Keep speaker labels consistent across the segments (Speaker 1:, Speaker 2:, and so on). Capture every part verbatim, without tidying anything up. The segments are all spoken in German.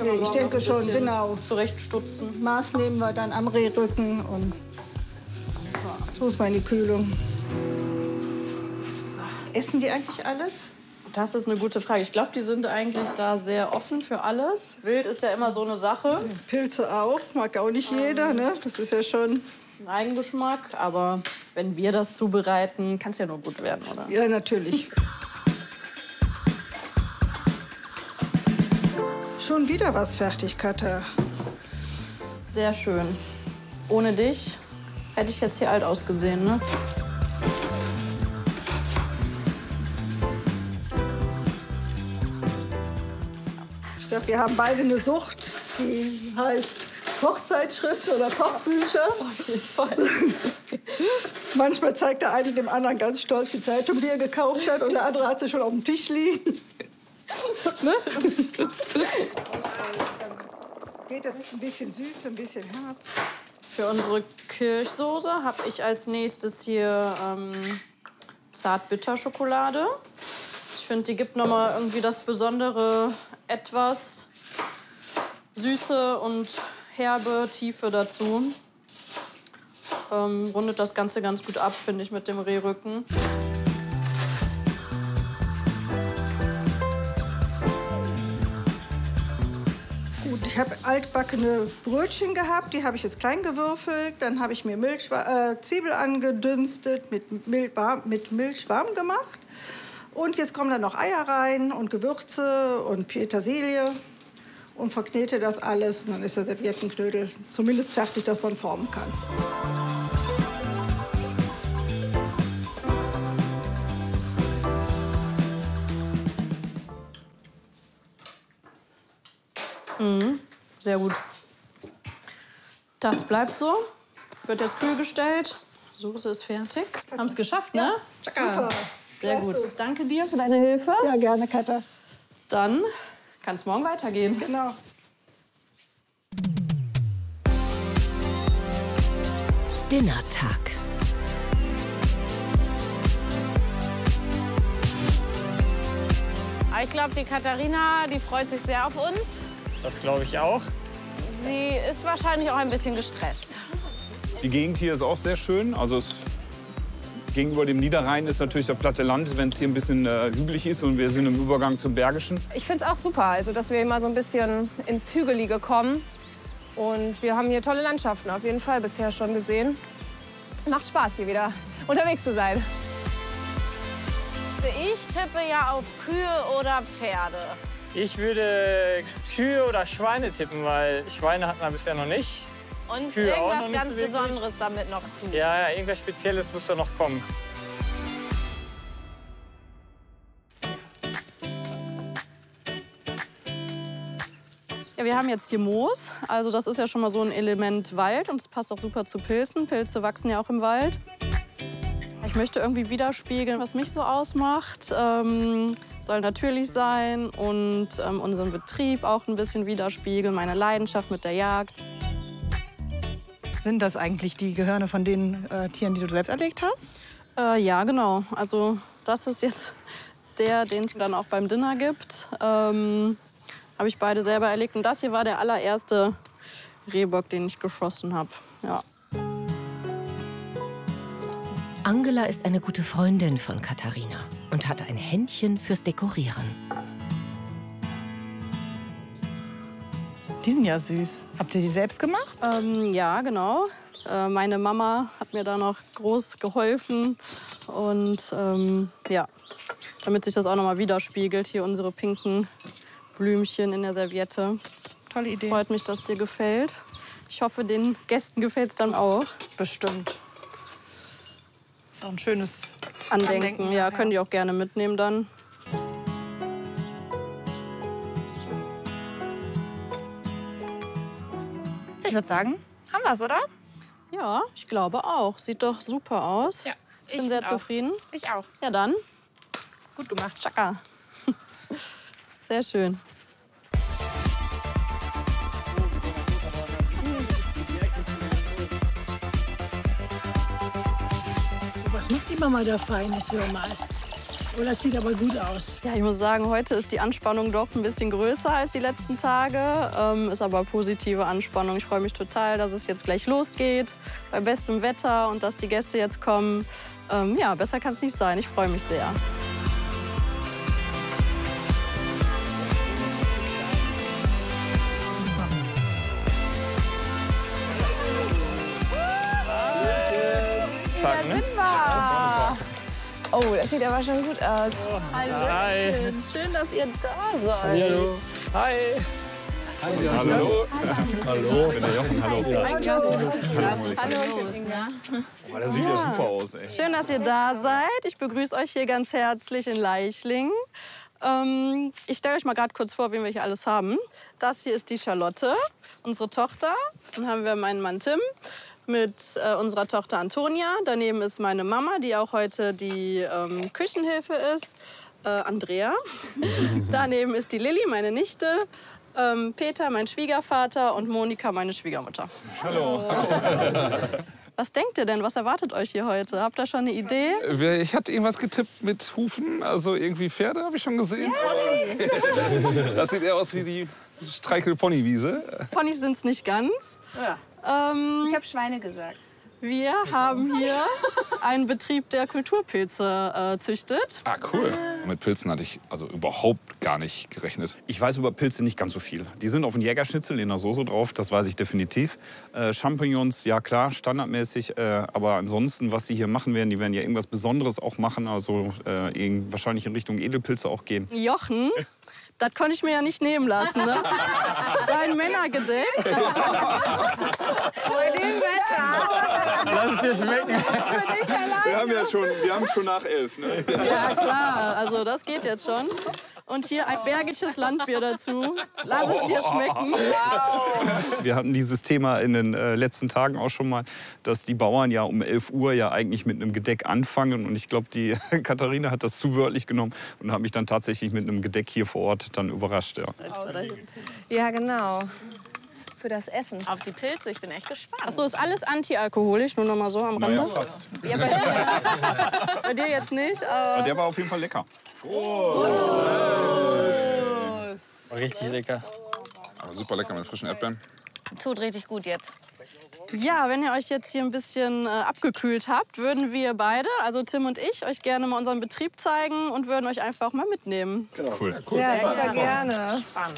Speaker 1: Können wir
Speaker 2: ich
Speaker 1: morgen
Speaker 2: denke
Speaker 1: noch ein
Speaker 2: schon,
Speaker 1: bisschen
Speaker 2: genau.
Speaker 1: zurechtstutzen.
Speaker 2: Maß nehmen wir dann am Rehrücken und so ist meine Kühlung. Essen die eigentlich alles?
Speaker 1: Das ist eine gute Frage. Ich glaube, die sind eigentlich da sehr offen für alles. Wild ist ja immer so eine Sache.
Speaker 2: Pilze auch, mag auch nicht jeder, ne? Das ist ja schon...
Speaker 1: Ein Eigengeschmack, aber wenn wir das zubereiten, kann es ja nur gut werden, oder?
Speaker 2: Ja, natürlich. Schon wieder was fertig, Katha.
Speaker 1: Sehr schön. Ohne dich hätte ich jetzt hier alt ausgesehen, ne?
Speaker 2: Ich sag, wir haben beide eine Sucht, die heißt Kochzeitschriften oder Kochbücher.
Speaker 1: Auf jeden Fall.
Speaker 2: Manchmal zeigt der eine dem anderen ganz stolz die Zeitung, die er gekauft hat, und der andere hat sie schon auf dem Tisch liegen. Ne? Geht das ein bisschen süß, ein bisschen herb.
Speaker 1: Für unsere Kirschsoße habe ich als nächstes hier ähm, Zartbitterschokolade. Ich finde, die gibt noch mal irgendwie das besondere etwas Süße und herbe Tiefe dazu. Ähm, rundet das Ganze ganz gut ab, finde ich, mit dem Rehrücken.
Speaker 2: Gut, ich habe altbackene Brötchen gehabt, die habe ich jetzt klein gewürfelt. Dann habe ich mir Milch, äh, Zwiebel angedünstet, mit Milch, warm, mit Milch warm gemacht. Und jetzt kommen da noch Eier rein und Gewürze und Petersilie. Und verknete das alles, und dann ist der Serviettenknödel zumindest fertig, dass man formen kann.
Speaker 1: Mhm, sehr gut. Das bleibt so. Wird jetzt kühl gestellt. Soße ist fertig. Haben es geschafft, ne?
Speaker 2: Ja, super.
Speaker 1: Sehr
Speaker 2: Klasse.
Speaker 1: gut. Danke dir für deine Hilfe.
Speaker 2: Ja, gerne, Katha.
Speaker 1: Dann kann es morgen weitergehen.
Speaker 2: Genau.
Speaker 3: Dinnertag.
Speaker 4: Ich glaube, die Katharina, die freut sich sehr auf uns.
Speaker 5: Das glaube ich auch.
Speaker 4: Sie ist wahrscheinlich auch ein bisschen gestresst.
Speaker 6: Die Gegend hier ist auch sehr schön. Also es, gegenüber dem Niederrhein ist natürlich das platte Land, wenn es hier ein bisschen äh, hügelig ist und wir sind im Übergang zum Bergischen.
Speaker 7: Ich finde es auch super, also, dass wir mal so ein bisschen ins Hügelige kommen. Und wir haben hier tolle Landschaften auf jeden Fall bisher schon gesehen. Macht Spaß, hier wieder unterwegs zu sein.
Speaker 4: Ich tippe ja auf Kühe oder Pferde.
Speaker 5: Ich würde Kühe oder Schweine tippen, weil Schweine hatten wir bisher noch nicht.
Speaker 4: Und
Speaker 5: Kühe auch noch
Speaker 4: irgendwas
Speaker 5: nicht
Speaker 4: ganz
Speaker 5: so wirklich.
Speaker 4: Besonderes damit noch zu.
Speaker 5: Ja, ja, irgendwas Spezielles muss da noch kommen.
Speaker 1: Ja, wir haben jetzt hier Moos. Also das ist ja schon mal so ein Element Wald und es passt auch super zu Pilzen. Pilze wachsen ja auch im Wald. Ich möchte irgendwie widerspiegeln, was mich so ausmacht. Ähm, soll natürlich sein und ähm, unseren Betrieb auch ein bisschen widerspiegeln, meine Leidenschaft mit der Jagd.
Speaker 8: Sind das eigentlich die Gehörne von den äh, Tieren, die du selbst erlegt hast?
Speaker 1: Äh, ja, genau. Also das ist jetzt der, den es dann auch beim Dinner gibt. Ähm, habe ich beide selber erlegt. Und das hier war der allererste Rehbock, den ich geschossen habe. Ja.
Speaker 3: Angela ist eine gute Freundin von Katharina und hat ein Händchen fürs Dekorieren.
Speaker 8: Die sind ja süß. Habt ihr die selbst gemacht?
Speaker 1: Ähm, ja, genau. Äh, meine Mama hat mir da noch groß geholfen. Und ähm, ja, damit sich das auch noch mal widerspiegelt, hier unsere pinken Blümchen in der Serviette.
Speaker 8: Tolle Idee.
Speaker 1: Freut mich, dass dir gefällt. Ich hoffe, den Gästen gefällt es dann auch.
Speaker 8: Bestimmt. Ist auch ein schönes
Speaker 1: Andenken.
Speaker 8: Andenken,
Speaker 1: Ja,
Speaker 8: ja.
Speaker 1: können die auch gerne mitnehmen dann.
Speaker 8: Ich würde sagen, haben wir es, oder?
Speaker 1: Ja, ich glaube auch. Sieht doch super aus.
Speaker 8: Ja,
Speaker 1: ich bin sehr
Speaker 8: auch.
Speaker 1: zufrieden.
Speaker 8: Ich auch.
Speaker 1: Ja, dann.
Speaker 8: Gut gemacht.
Speaker 1: Tschakka. Sehr schön.
Speaker 2: Was macht die Mama da Feines, hör mal?
Speaker 9: Oh, das sieht aber gut aus.
Speaker 1: Ja, ich muss sagen, heute ist die Anspannung doch ein bisschen größer als die letzten Tage. Ähm, ist aber positive Anspannung. Ich freue mich total, dass es jetzt gleich losgeht, bei bestem Wetter und dass die Gäste jetzt kommen. Ähm, ja, besser kann es nicht sein. Ich freue mich sehr.
Speaker 7: Da sind wir. Oh, das sieht aber schon gut aus.
Speaker 1: Hallo, schön, dass ihr da seid.
Speaker 5: Hallo. Hi.
Speaker 6: Hallo. Hallo. Hallo. Ich bin der Jochen. Hallo.
Speaker 1: Hallo.
Speaker 6: Hallo. Oh, das sieht ja super aus, ey.
Speaker 1: Schön, dass ihr da seid. Ich begrüße euch hier ganz herzlich in Leichlingen. Ähm, ich stelle euch mal gerade kurz vor, wen wir hier alles haben. Das hier ist die Charlotte, unsere Tochter. Dann haben wir meinen Mann Tim mit äh, unserer Tochter Antonia. Daneben ist meine Mama, die auch heute die ähm, Küchenhilfe ist, äh, Andrea. Daneben ist die Lilly, meine Nichte, ähm, Peter, mein Schwiegervater und Monika, meine Schwiegermutter.
Speaker 6: Hallo.
Speaker 10: Was denkt ihr denn? Was erwartet euch hier heute? Habt ihr schon eine Idee?
Speaker 11: Ich hatte irgendwas getippt mit Hufen, also irgendwie Pferde habe ich schon gesehen. Ja, das sieht eher aus wie die Streichel-Ponywiese.
Speaker 10: Ponys sind es nicht ganz.
Speaker 7: Ja.
Speaker 10: Ähm,
Speaker 7: Ich habe Schweine gesagt.
Speaker 10: Wir haben hier einen Betrieb, der Kulturpilze äh, züchtet.
Speaker 11: Ah, cool. Mit Pilzen hatte ich also überhaupt gar nicht gerechnet.
Speaker 6: Ich weiß über Pilze nicht ganz so viel. Die sind auf dem Jägerschnitzel in der Soße drauf, das weiß ich definitiv. Äh, Champignons, ja klar, standardmäßig. Äh, aber ansonsten, was die hier machen werden, die werden ja irgendwas Besonderes auch machen. Also äh, in, wahrscheinlich in Richtung Edelpilze auch gehen.
Speaker 10: Jochen, das konnte ich mir ja nicht nehmen lassen, ne? Dein Männergedeck.
Speaker 4: Bei dem Wetter.
Speaker 5: Lass es dir schmecken.
Speaker 6: Wir haben ja schon, wir haben schon nach elf, ne?
Speaker 10: Ja, klar. Also das geht jetzt schon. Und hier ein bergisches Landbier dazu. Lass es dir schmecken.
Speaker 6: Wir hatten dieses Thema in den äh, letzten Tagen auch schon mal, dass die Bauern ja um elf Uhr ja eigentlich mit einem Gedeck anfangen. Und ich glaube, die Katharina hat das zu wörtlich genommen und hat mich dann tatsächlich mit einem Gedeck hier vor Ort dann überrascht. Ja,
Speaker 7: Ja, genau. Für das Essen.
Speaker 4: Auf die Pilze, ich bin echt gespannt.
Speaker 10: Achso, ist alles antialkoholisch, nur noch mal so am Rande.
Speaker 6: naja, fast.
Speaker 10: Ja, bei dir, bei dir jetzt nicht. Aber
Speaker 6: Der war auf jeden Fall lecker.
Speaker 5: Richtig lecker.
Speaker 11: Aber super lecker mit frischen Erdbeeren.
Speaker 4: Tut richtig gut jetzt.
Speaker 10: ja, wenn ihr euch jetzt hier ein bisschen äh, abgekühlt habt, würden wir beide, also Tim und ich, euch gerne mal unseren Betrieb zeigen und würden euch einfach mal mitnehmen.
Speaker 6: Cool.
Speaker 7: Ja, super gerne.
Speaker 4: Spannend.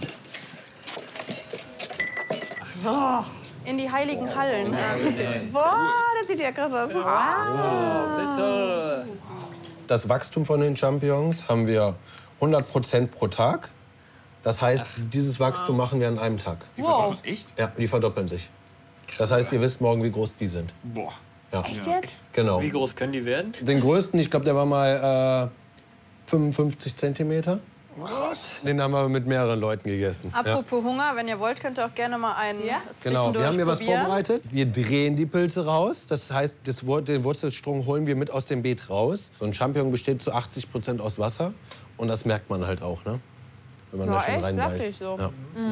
Speaker 10: In die heiligen Hallen.
Speaker 7: Boah, das sieht ja krass aus.
Speaker 5: Bitte.
Speaker 12: Das Wachstum von den Champignons haben wir hundert Prozent pro Tag. Das heißt, dieses Wachstum machen wir an einem Tag.
Speaker 6: Wow. Echt?
Speaker 12: Ja, die verdoppeln sich. Das heißt, ihr wisst morgen, wie groß die sind.
Speaker 6: Boah.
Speaker 12: Ja.
Speaker 7: Echt jetzt?
Speaker 12: Genau.
Speaker 5: Wie groß können die werden?
Speaker 12: Den größten, ich glaube, der war mal äh, fünfundfünfzig Zentimeter. Den haben wir mit mehreren Leuten gegessen.
Speaker 10: Apropos Hunger, wenn ihr wollt, könnt ihr auch gerne mal einen
Speaker 7: Ja?
Speaker 12: Genau,
Speaker 10: zwischendurch
Speaker 12: wir haben hier was
Speaker 10: probieren.
Speaker 12: vorbereitet. Wir drehen die Pilze raus. Das heißt, das, Wur- den Wurzelstrung holen wir mit aus dem Beet raus. So ein Champignon besteht zu achtzig Prozent aus Wasser. Und das merkt man halt auch, ne? Wenn man
Speaker 7: Ja,
Speaker 12: da schon
Speaker 7: echt
Speaker 12: reinbeißt.
Speaker 7: saftig so.
Speaker 12: Ja.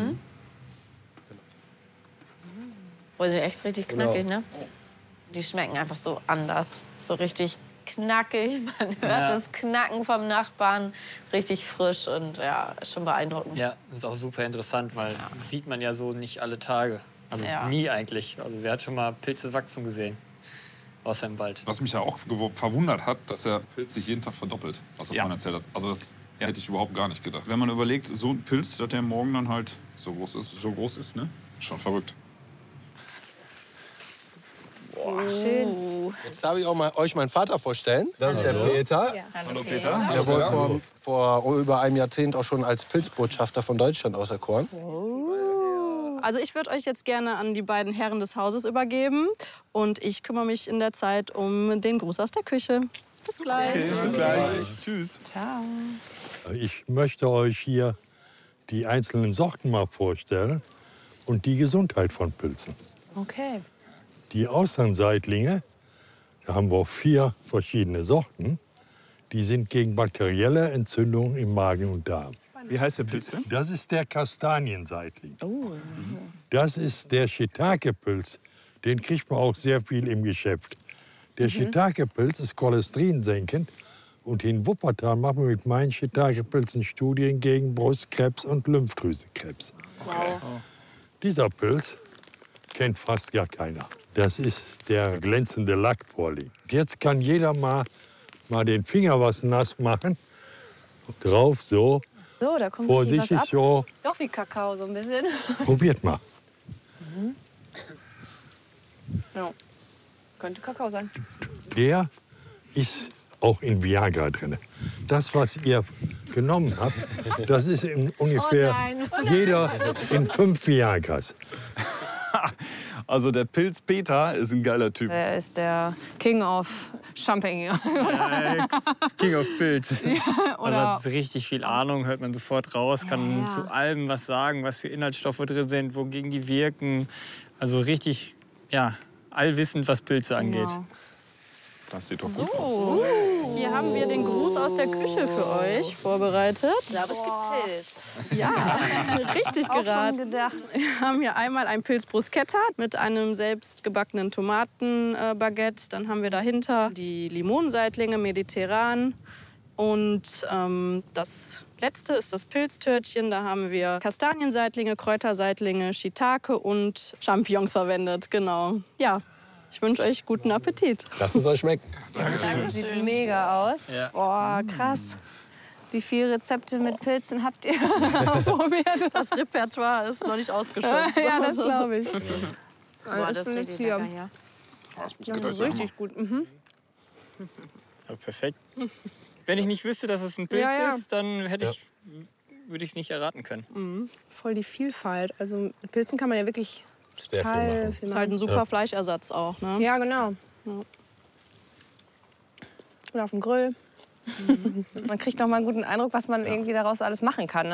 Speaker 4: Boah, die sind echt richtig knackig, ne? Die schmecken einfach so anders. So richtig knackig. Man hört das Knacken vom Nachbarn. Richtig frisch und ja, schon beeindruckend.
Speaker 5: Ja, das ist auch super interessant, weil sieht man ja so nicht alle Tage. Also
Speaker 4: Ja.
Speaker 5: nie eigentlich. Also wer hat schon mal Pilze wachsen gesehen? Außer im Wald.
Speaker 11: Was mich ja auch gewo- verwundert hat, dass der Pilz sich jeden Tag verdoppelt, was er
Speaker 6: Ja.
Speaker 11: vorhin erzählt hat. Also das hätte ich überhaupt gar nicht gedacht.
Speaker 6: Wenn man überlegt, so ein Pilz, dass der morgen dann halt
Speaker 11: So groß ist.
Speaker 6: so groß ist, ne?
Speaker 11: Schon verrückt.
Speaker 12: Jetzt darf ich auch mal, euch meinen Vater vorstellen. Das ist der Peter.
Speaker 6: Hallo Peter.
Speaker 12: Der wurde vor, vor über einem Jahrzehnt auch schon als Pilzbotschafter von Deutschland auserkoren.
Speaker 10: Also ich würde euch jetzt gerne an die beiden Herren des Hauses übergeben. Und ich kümmere mich in der Zeit um den Gruß aus der Küche. Bis gleich.
Speaker 6: Bis gleich. Tschüss.
Speaker 13: Ich möchte euch hier die einzelnen Sorten mal vorstellen und die Gesundheit von Pilzen.
Speaker 7: Okay.
Speaker 13: Die Austernseitlinge, da haben wir vier verschiedene Sorten, die sind gegen bakterielle Entzündungen im Magen und Darm.
Speaker 6: Wie heißt der Pilz denn?
Speaker 13: Das ist der Kastanienseitling. Das ist der Shiitake-Pilz. Den kriegt man auch sehr viel im Geschäft. Der Shiitake-Pilz ist cholesterinsenkend Und in Wuppertal machen wir mit meinen Shiitake-Pilzen Studien gegen Brustkrebs und Lymphdrüsenkrebs.
Speaker 4: Wow.
Speaker 13: Dieser Pilz kennt fast gar keiner. Das ist der glänzende Lackporlin. Jetzt kann jeder mal, mal den Finger was nass machen. Drauf so.
Speaker 7: So, da kommt richtig was
Speaker 13: Vorsichtig
Speaker 7: ab.
Speaker 13: so.
Speaker 7: Doch wie Kakao, so ein bisschen.
Speaker 13: Probiert mal.
Speaker 7: Mhm. Ja. Könnte Kakao sein.
Speaker 13: Der ist auch in Viagra drin. Das, was ihr genommen habt, das ist in ungefähr
Speaker 4: Oh nein. Oh nein.
Speaker 13: jeder in fünf Viagras.
Speaker 6: Also der Pilz Peter ist ein geiler Typ.
Speaker 7: Er ist der King of Champignon.
Speaker 5: Ja, King of Pilz.
Speaker 7: Ja,
Speaker 5: Also hat richtig viel Ahnung, hört man sofort raus, kann
Speaker 7: Ja, ja.
Speaker 5: zu allem was sagen, was für Inhaltsstoffe drin sind, wogegen die wirken. Also richtig, ja, allwissend, was Pilze angeht.
Speaker 7: Genau.
Speaker 6: Das sieht doch
Speaker 1: So,
Speaker 6: gut aus.
Speaker 1: hier haben wir den Gruß aus der Küche für euch vorbereitet.
Speaker 4: Ich glaube, es gibt Pilz.
Speaker 1: Ja, richtig
Speaker 7: Auch
Speaker 1: geraten.
Speaker 7: schon gedacht.
Speaker 1: Wir haben hier einmal ein Pilz Bruschetta mit einem selbstgebackenen Tomatenbaguette. Dann haben wir dahinter die Limonenseitlinge mediterran. Und ähm, das letzte ist das Pilztörtchen. Da haben wir Kastanienseitlinge, Kräuterseitlinge, Shiitake und Champignons verwendet. Genau. Ja, ich wünsche euch guten Appetit.
Speaker 12: Lasst es euch schmecken.
Speaker 7: Das sieht mega aus.
Speaker 5: Ja.
Speaker 7: Boah, krass. Wie viele Rezepte mit Pilzen habt ihr ausprobiert?
Speaker 1: Das Repertoire ist noch nicht ausgeschöpft.
Speaker 7: Ja, das glaube ich.
Speaker 4: Boah, das ist
Speaker 7: bin
Speaker 4: richtig
Speaker 7: hier.
Speaker 4: lecker hier.
Speaker 6: Das muss
Speaker 7: Das
Speaker 6: gleich
Speaker 7: ist
Speaker 6: sein.
Speaker 7: richtig gut. Mhm.
Speaker 5: Ja, perfekt. Wenn ich nicht wüsste, dass es ein Pilz
Speaker 7: Ja, ja.
Speaker 5: ist, dann hätte ich, würde ich es nicht erraten können.
Speaker 7: Mhm. Voll die Vielfalt. Also mit Pilzen kann man ja wirklich
Speaker 12: Sehr viel
Speaker 7: total
Speaker 12: machen.
Speaker 7: viel
Speaker 1: Ist halt ein
Speaker 7: machen.
Speaker 1: super
Speaker 12: Ja.
Speaker 1: Fleischersatz auch, ne?
Speaker 7: Ja, genau.
Speaker 1: Ja.
Speaker 7: Oder auf dem Grill. Man kriegt noch mal einen guten Eindruck, was man irgendwie daraus alles machen kann.